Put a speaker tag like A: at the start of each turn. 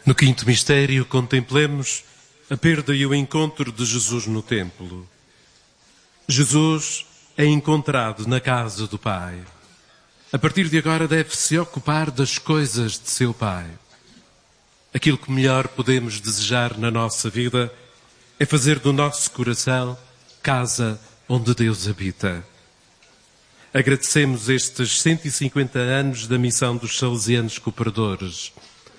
A: No quinto mistério, contemplemos a perda e o encontro de Jesus no templo. Jesus é encontrado na casa do Pai. A partir de agora deve se ocupar das coisas de seu Pai. Aquilo que melhor podemos desejar na nossa vida é fazer do nosso coração casa onde Deus habita. Agradecemos estes 150 anos da missão dos Salesianos Cooperadores.